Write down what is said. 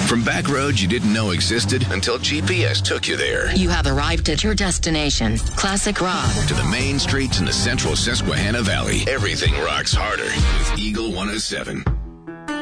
From back roads you didn't know existed until GPS took you there. You have arrived at your destination, Classic Rock. To the main streets in the central Susquehanna Valley, everything rocks harder with Eagle 107.